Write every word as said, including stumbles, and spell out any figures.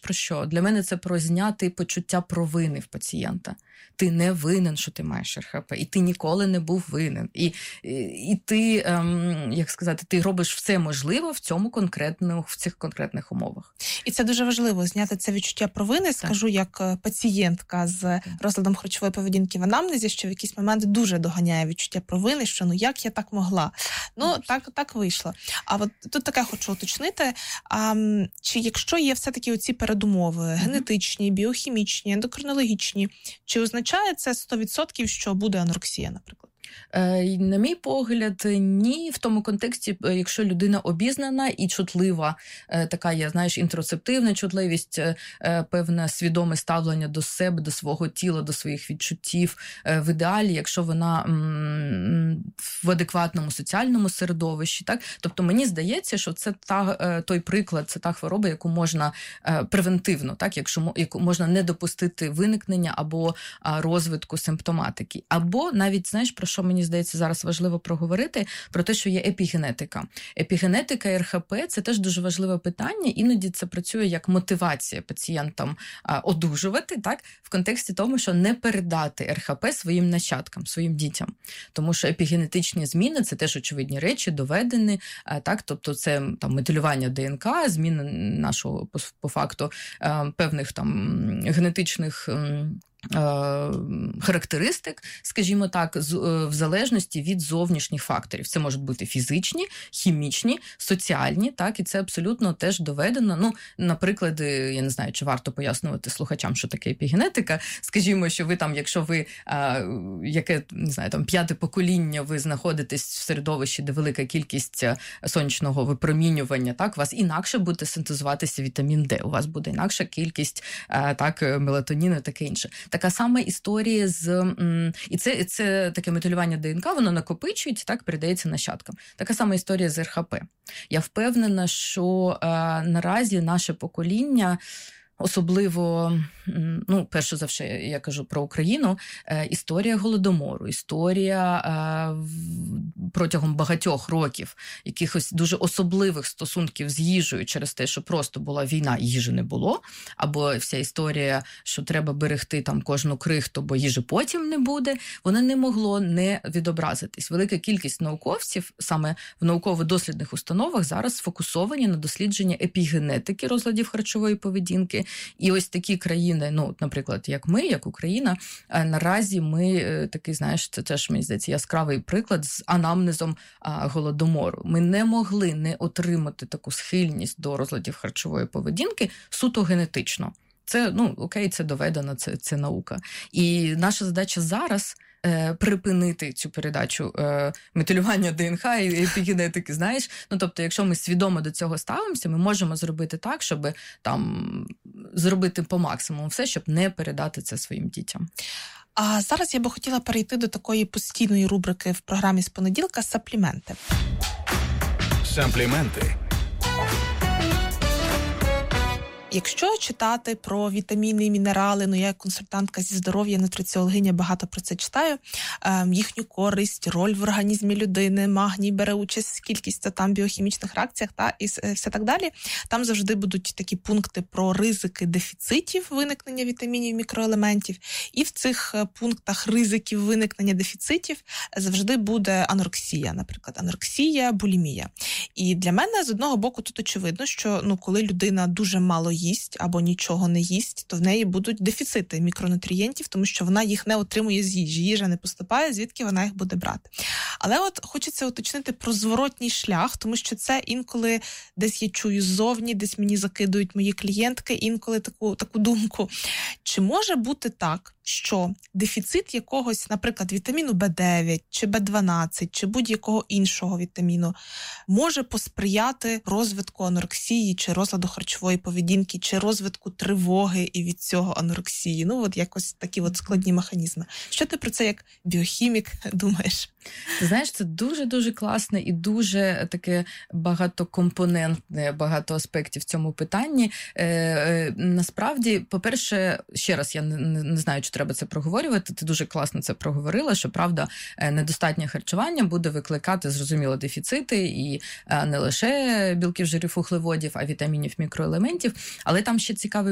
про що? Для мене це про зняти почуття провини в пацієнта. Ти не винен, що ти маєш ер ха пе, і ти ніколи не був винен. І, і, і ти, ем, як сказати, ти робиш все можливе в цьому конкретному, в цих конкретних умовах. І це дуже важливо, зняти це відчуття провини. Так. Скажу, як пацієнтка з так. розладом харчової поведінки в анамнезі, що в якийсь момент дуже доганяє відчуття провини, що ну як я так могла? Ну, так, так вийшло. А от тут таке хочу уточнити, а, чи якщо є все-таки оці передумови, mm-hmm. генетичні, біохімічні, ендокринологічні, чи означає це сто відсотків, що буде анорексія, наприклад? На мій погляд, ні, в тому контексті, якщо людина обізнана і чутлива, така є, знаєш, інтроцептивна чутливість, певне свідоме ставлення до себе, до свого тіла, до своїх відчуттів, в ідеалі, якщо вона в адекватному соціальному середовищі, так? Тобто мені здається, що це та, той приклад, це та хвороба, яку можна превентивно, так? Якщо яку можна не допустити виникнення або розвитку симптоматики. Або навіть, знаєш, про що мені здається зараз важливо проговорити, про те, що є епігенетика. Епігенетика ер ха пе – це теж дуже важливе питання, іноді це працює як мотивація пацієнтам а, одужувати, так, в контексті тому, що не передати ер ха пе своїм нащадкам, своїм дітям. Тому що епігенетичні зміни – це теж очевидні речі, доведені, а, так, тобто це там метилювання де ен ка, зміни нашого, по, по факту, а, певних там генетичних характеристик, скажімо так, в залежності від зовнішніх факторів. Це можуть бути фізичні, хімічні, соціальні, так, і це абсолютно теж доведено. Ну, наприклад, я не знаю, чи варто пояснювати слухачам, що таке епігенетика. Скажімо, що ви там, якщо ви, а, яке, не знаю, там, п'яте покоління, ви знаходитесь в середовищі, де велика кількість сонячного випромінювання, так, у вас інакше буде синтезуватися вітамін Д, у вас буде інакша кількість, а, так, мелатоніну і таке інше. Така сама історія з... І це, це таке метилювання де ен ка, воно накопичується, так, передається нащадкам. Така сама історія з ер ха пе. Я впевнена, що е, наразі наше покоління, особливо, ну, перше за все, я кажу про Україну, історія Голодомору, історія протягом багатьох років якихось дуже особливих стосунків з їжею через те, що просто була війна, їжі не було, або вся історія, що треба берегти там кожну крихту, бо їжі потім не буде, воно не могло не відобразитись. Велика кількість науковців саме в науково-дослідних установах зараз сфокусовані на дослідженні епігенетики розладів харчової поведінки. І ось такі країни, ну, наприклад, як ми, як Україна, наразі ми такий, знаєш, це теж, мені здається, яскравий приклад з анамнезом Голодомору. Ми не могли не отримати таку схильність до розладів харчової поведінки суто генетично. Це, ну, окей, це доведено, це, це наука. І наша задача зараз припинити цю передачу е, метилювання де ен ка і епігенетики, знаєш. Ну, тобто, якщо ми свідомо до цього ставимося, ми можемо зробити так, щоб там зробити по максимуму все, щоб не передати це своїм дітям. А зараз я би хотіла перейти до такої постійної рубрики в програмі з понеділка «Сапліменти». Сапліменти. Якщо читати про вітаміни і мінерали, ну я як консультантка зі здоров'я, нутриціологиня, багато про це читаю, е, їхню користь, роль в організмі людини, магній бере участь, кількість там біохімічних реакціях та і все так далі. Там завжди будуть такі пункти про ризики дефіцитів виникнення вітамінів, мікроелементів. І в цих пунктах ризиків виникнення дефіцитів завжди буде анорексія, наприклад, анорексія, булімія. І для мене, з одного боку, тут очевидно, що ну, коли людина дуже мало їсть або нічого не їсть, то в неї будуть дефіцити мікронутрієнтів, тому що вона їх не отримує з їжі. Їжа не поступає, звідки вона їх буде брати. Але от хочеться уточнити про зворотній шлях, тому що це інколи десь я чую ззовні, десь мені закидують мої клієнтки, інколи таку, таку думку. Чи може бути так, що дефіцит якогось, наприклад, вітаміну Б дев'ять, чи Б дванадцять, чи будь-якого іншого вітаміну може посприяти розвитку анорексії, чи розладу харчової поведінки, чи розвитку тривоги і від цього анорексії? Ну, от якось такі от складні механізми. Що ти про це як біохімік думаєш? Ти знаєш, це дуже-дуже класне і дуже таке багатокомпонентне, багато аспектів в цьому питанні. Е, е, насправді, по-перше, ще раз, я не, не знаю, чи треба це проговорювати, ти дуже класно це проговорила, що, правда, недостатнє харчування буде викликати, зрозуміло, дефіцити і не лише білків, жирів, вуглеводів, а вітамінів, мікроелементів, але там ще цікавий